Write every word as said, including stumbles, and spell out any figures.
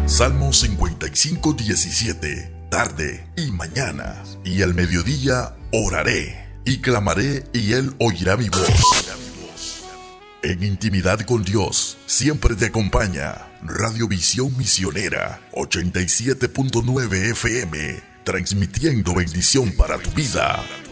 Salmo cincuenta y cinco, diecisiete. Tarde y mañana y al mediodía oraré y clamaré y Él oirá mi voz. En intimidad con Dios siempre te acompaña Radiovisión Misionera ochenta y siete punto nueve F M, transmitiendo bendición para tu vida.